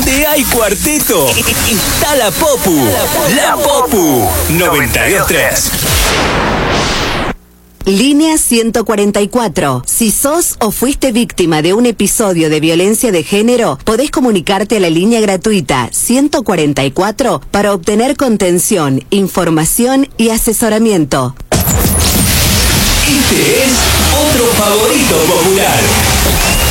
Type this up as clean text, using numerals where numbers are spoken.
Donde hay cuarteto, está la Popu. La Popu 92.3. Línea 144. Si sos o fuiste víctima de un episodio de violencia de género, podés comunicarte a la línea gratuita 144 para obtener contención, información y asesoramiento. Este es otro favorito popular.